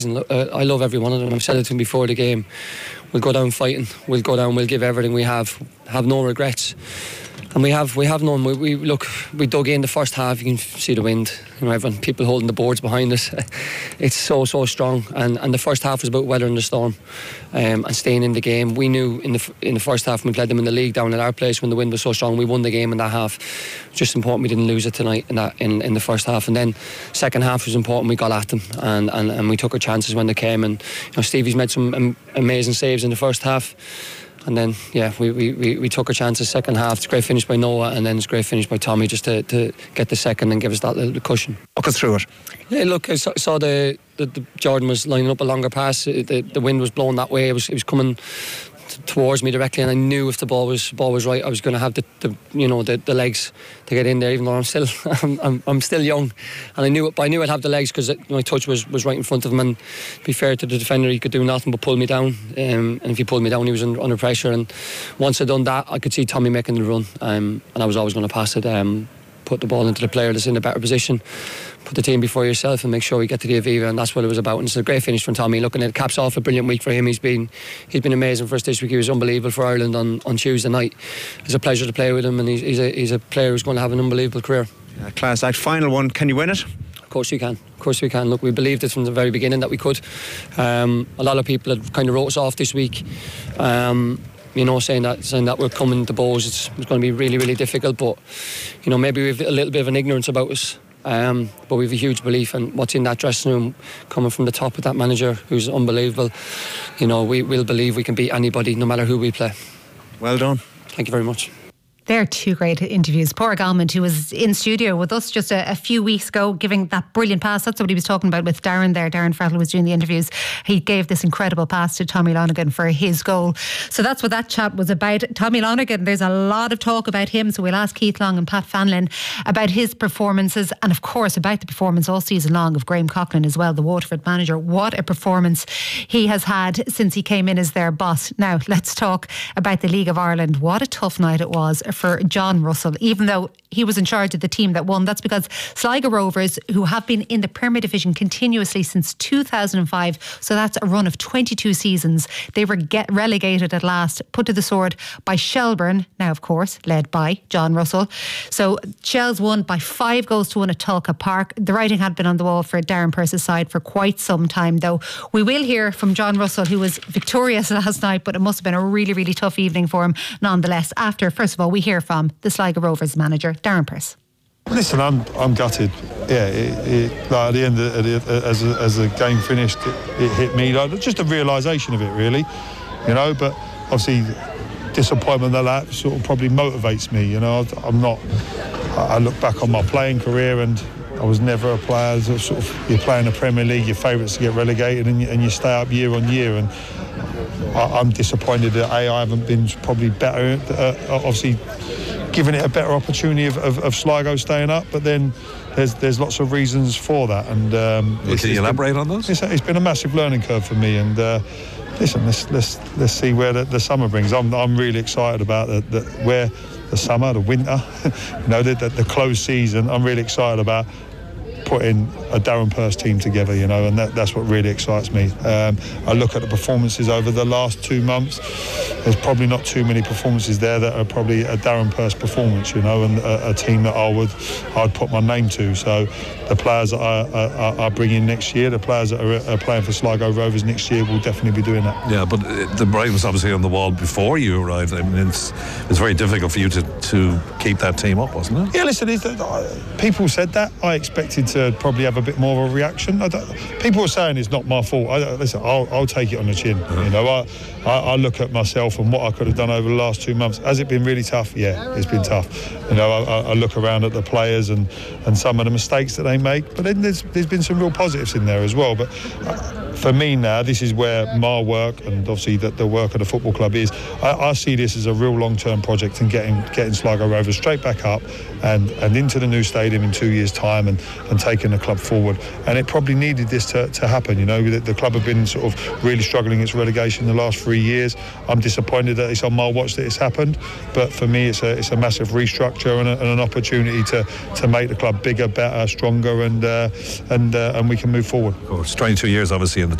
I love every one of them. I've said it to them before the game. We'll go down fighting. We'll go down. We'll give everything we have no regrets. And we have none. We dug in the first half. You can see the wind. People holding the boards behind us. It's so strong. And the first half was about weathering the storm and staying in the game. We knew in the first half when we led them in the league down at our place when the wind was so strong, we won the game in that half. It's just important we didn't lose it tonight in the first half. And then second half was important. We got at them and we took our chances when they came. And Stevie's made some amazing saves in the first half. And then, we took our chances second half. It's a great finish by Noah, and then it's a great finish by Tommy just to get the second and give us that little cushion. Walk us through it. Yeah, look, I saw the Jordan was lining up a longer pass. The wind was blowing that way. It was coming towards me directly, and I knew if the ball was right, I was going to have the legs to get in there. Even though I'm still young, and I knew I'd have the legs because my touch was right in front of him. And to be fair to the defender, he could do nothing but pull me down. And if he pulled me down, he was under pressure. And once I'd done that, I could see Tommy making the run, and I was always going to pass it. Put the ball into the player that's in a better position, put the team before yourself and make sure we get to the Aviva, and that's what it was about. And it's a great finish from Tommy. Looking at it, caps off a brilliant week for him. He's been amazing for us this week. He was unbelievable for Ireland on Tuesday night. It's a pleasure to play with him, and he's a player who's going to have an unbelievable career. Yeah, class act. Final one, can you win it? Of course we can. Look, we believed it from the very beginning that we could. A lot of people had kind of wrote us off this week, saying that we're coming to Bohs. It's going to be really, really difficult, but maybe we have a little bit of an ignorance about us, but we have a huge belief in what's in that dressing room coming from the top with that manager who's unbelievable. We'll believe we can beat anybody no matter who we play. Well done. Thank you very much. They're two great interviews. Pádraig Almond, who was in studio with us just a few weeks ago, giving that brilliant pass. That's what he was talking about with Darren there. Darren Frettel was doing the interviews. He gave this incredible pass to Tommy Lonergan for his goal. So that's what that chat was about. Tommy Lonergan, there's a lot of talk about him, so we'll ask Keith Long and Pat Fanlin about his performances, and of course about the performance all season long of Graham Coughlin as well, the Waterford manager. What a performance he has had since he came in as their boss. Now let's talk about the League of Ireland. What a tough night it was for John Russell, even though he was in charge of the team that won. That's because Sligo Rovers, who have been in the Premier Division continuously since 2005, so that's a run of 22 seasons, they were relegated at last, put to the sword by Shelbourne, now of course led by John Russell. So Shells won by 5-1 at Tulka Park. The writing had been on the wall for Darren Pearse's side for quite some time, though. We will hear from John Russell, who was victorious last night, but it must have been a really, really tough evening for him nonetheless. After, first of all, we hear from the Sligo Rovers manager, Darren Pearse. Listen, I'm gutted. Yeah, at the end, as the game finished, it hit me. Just a realisation of it, really. But obviously, disappointment that sort of probably motivates me. I look back on my playing career, and I was never a player. Sort of, you play in the Premier League, your favourites to get relegated, and you stay up year on year. And I'm disappointed that I haven't been probably better. Obviously, giving it a better opportunity of Sligo staying up, but then there's lots of reasons for that. And can you elaborate on those? It's been a massive learning curve for me. And listen, let's see where the summer brings. I'm really excited about where the summer, the winter, the closed season. I'm really excited about putting a Darren Pearse team together, and that's what really excites me. I look at the performances over the last 2 months. There's probably not too many performances there that are probably a Darren Pearse performance, and a team that I'd put my name to. So the players that I bring in next year, the players that are playing for Sligo Rovers next year will definitely be doing that. Yeah, but the writing was obviously on the wall before you arrived. I mean, it's very difficult for you to keep that team up, wasn't it? Yeah, listen, people said that. I expected to probably have a bit more of a reaction. People were saying it's not my fault. I'll take it on the chin. I look at myself and what I could have done over the last 2 months. Has it been really tough? Yeah, it's been tough. I look around at the players and some of the mistakes that they make, but then there's been some real positives in there as well. But for me now, this is where my work and obviously the work of the football club is. I see this as a real long-term project and getting Sligo Rovers straight back up and into the new stadium in 2 years' time and taking the club forward. And it probably needed this to happen. The club have been sort of really struggling against relegation the last 3 years. I'm disappointed that it's on my watch that it's happened, but for me it's a massive restructure. structure and an opportunity to make the club bigger, better, stronger, and we can move forward. Of course, 22 years obviously in the